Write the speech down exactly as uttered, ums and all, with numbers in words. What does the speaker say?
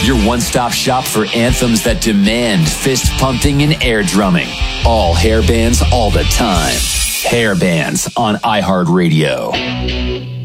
your one-stop shop for anthems that demand fist pumping and air drumming. All hair bands all the time. Hair bands on iHeartRadio.